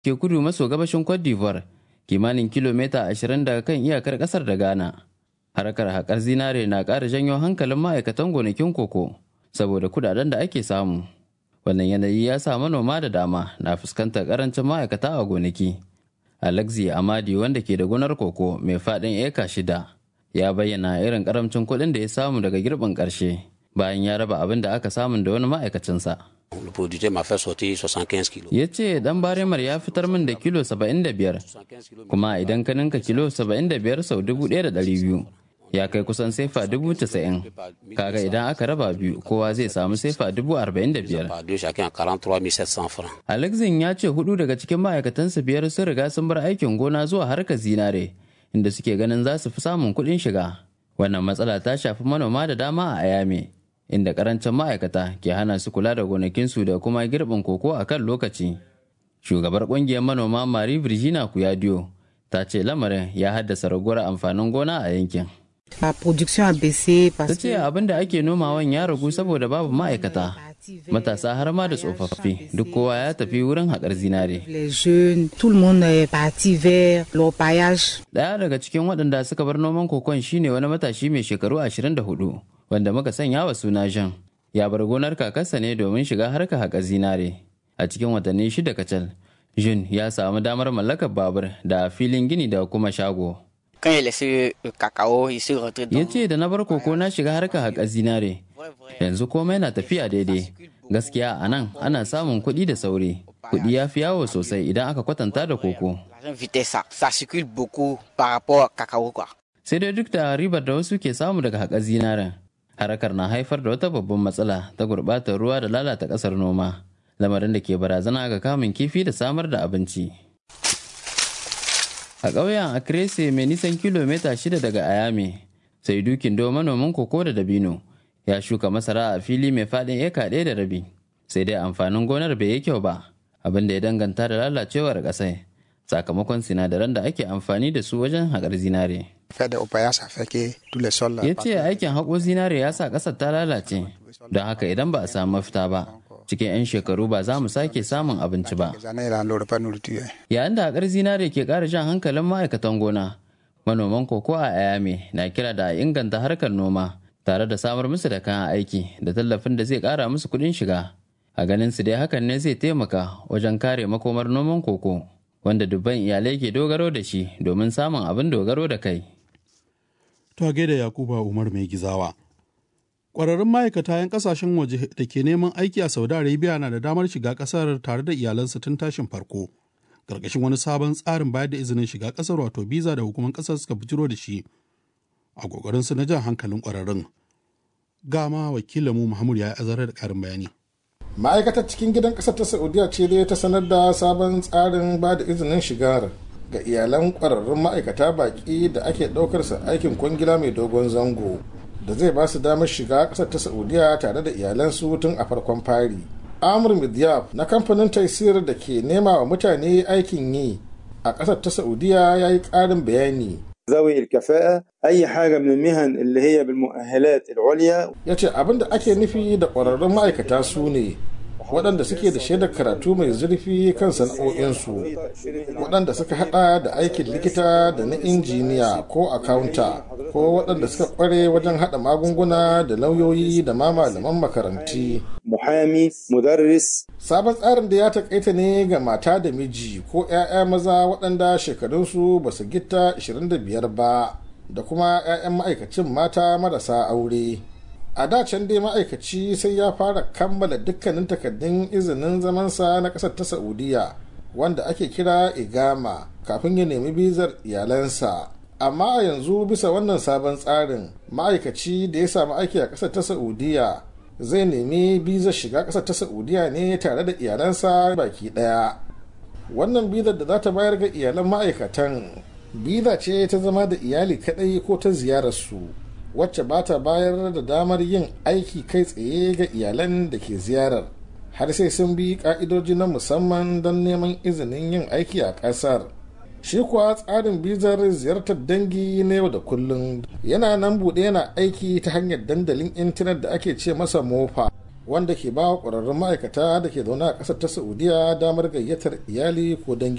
ke kudu maso gabashin Cote d'Ivoire, kimanin kilomita 20 daga kan iyakar ƙasar da Ghana. Harkar haƙar zinare na ƙara janyo hankalin ma'aikatan gonakin koko saboda kudaden da ake samu. Wannan yanayi ya sa manoma da dama na fuskantar ƙarancin ma'aikata a gonaki. Alexi Amadi, wanda ke da gonar koko mai faɗin eka 6, ya bayyana irin ƙaramcin kuɗin da ya samu daga girbin ƙarshe bayan ya raba abin da aka samu da wani ma'aikacinsa. Ya ce dan baremar ya fitar min da kilo 75, kuma idan ka ninka kilo 75 sau 1,200 ya kai kusan sefa 90,000. Kaga idan aka raba biyu kowa zai samu sefa 45,000. Alexin ya ce 4 daga cikin ma'aikatansa 5 sun riga sun bar aikin gona zuwa harkar zinare, inda suke ganin za su fi samun kuɗin shiga. Wannan matsala ta shafi manoma da dama a Ayame, inda karancin ma'aikata ke hana su kula da gonakinsu da kuma girbin koko a kan lokaci. Shugabar ƙungiyar manoma Marie Virginia Kuyadiyo ta ce lamarin ya haddasa raguwar amfanin gona a yankin. La production a baissé parce que abin da ake nomawan ya ragu saboda babu ma'aikata. Matasa har ma da tsofaffi duk kowa ya tafi wurin haƙar zinare. Daya daga cikin waɗanda suka bar noman kokon shine wani matashi mai shekaru 24 wanda muka sanya wa suna Jean. Ya bar gonar kakarsa ne domin shiga harkar haƙar zinare. A cikin watanni 6 kacal, Jean ya samu damar mallakar babur da filin gini da kuma shago. Ya ce da na bar koko na shiga harkar haƙar zinare, yanzu komai na tafiya daidai. Gaskiya a nan ana samun kuɗi da sauri, kuɗi ya fi yawo sosai idan aka kwatanta da koko. Sai dai duk da ribar da wasu ke samu daga haƙar zinaren, harkar na haifar da wata babban matsala ta gurɓatar ruwa da lalata ƙasar noma, lamarin da ke barazana ga kamun kifi da samar da abinci. A ƙauyen Akrese mai nisan kilomita 6 daga Ayame, sai dukin do manomin koko da dabino ya shuka masara a fili mai faɗin eka 1.5. Sai dai amfanin gonar bai yi kyau ba, abin da ya danganta da lalacewar ƙasai sakamakon sinadaran da ake amfani da su wajen haƙar zinare. Ya ce aikin haƙo zinare ya sa ƙasar ta lalace, don haka idan ba a samu mafita ba, cikin 'yan shekaru ba za mu sake samun abinci ba. Yayin da haƙar zinare ke ƙara jan hankalin ma'aikatan gona, manoman koko a Ayame na kira da a inganta harkar noma tare da samar musu da kayan aiki da tallafin da zai ƙara musu kuɗin shiga. A ganin su dai hakan ne zai taimaka wajen kare makomar noman koko, wanda dubban iyalai ke dogaro da shi domin samun abin dogaro da kai. To gaida Yakuba Umar Mai Gizawa. Ƙwararrun ma'aikata 'yan ƙasashen waje da ke neman aiki a Saudi Arabia na da damar shiga ƙasar tare da iyalansu tun tashin farko, ƙarƙashin wani sabon tsarin bayar da izinin shiga ƙasar wato biza da hukumar ƙasar suka bijiro da shi a ƙoƙarinsu na jan hankalin ƙwararrun. Gama wakilinmu Muhammad ya yi azarar da ƙarin bayani. Ma'aikatar cikin gidan ƙasar ta Saudiya ce dai ta sanar da sabon tsarin ba da izinin shigar ga iyalan ƙwararrun ma'aikata baƙi da ake ɗaukar sa aikin kwangila mai dogon zango, da zai ba su damar shiga ƙasar ta Saudiya tare da iyalansu tun a farkon fari. Amr Midyaf na kamfanin Taisir da ke nema wa mutane aikin yi a ƙasar ta Saudiya ya yi ƙarin bayani. ذوي الكفاءة أي حاجة من المهن اللي هي بالمؤهلات العليا. yace abin da ake nufi da ƙwararrun ma'aikata su ne waɗanda suke da shaidar karatu mai zurfi kan sana'o'insu, waɗanda suka haɗa da aikin likita da na injiniya ko akaunta, ko waɗanda suka ƙware wajen haɗa magunguna da lauyoyi da ma malaman makaranti. Muhami, mudarris. Sabon tsarin da ya taƙaita ne ga mata da miji ko 'ya'ya maza waɗanda shekarunsu ba su gitta 25 ba, da kuma 'ya'yan ma'aikacin mata marasa aure. A da can dai ma'aikaci sai ya fara kammala dukkanin takardun izinin zamansa na ƙasar ta Saudiya, wanda ake kira igama, kafin ya nemi bizar iyalansa. Amma a yanzu bisa wannan sabon tsarin, ma'aikaci da ya samu aiki a ƙasar ta Saudiya zai nemi bizar shiga ƙasar ta Saudiya ne tare da iyalansa baki ɗaya. Wannan bizar da za ta bayar ga iyalan ma'aikatan, biza ce ta zama da iyali kaɗai ko ta ziyararsu, wacce ba ta bayar da damar yin aiki kai tsaye ga iyalan da ke ziyarar, har sai sun bi ka'idoji na musamman don neman izinin yin aiki a ƙasar. Shi kuwa tsarin bizar ziyartar dangi na yau da kullum yana nan buɗe yana aiki ta hanyar dandalin intanet da ake ce masa mofa, wanda ke ba wa ƙwararrun ma'aikata da ke zaune a ƙasar ta Saudiya damar gayyatar iyali ko dangin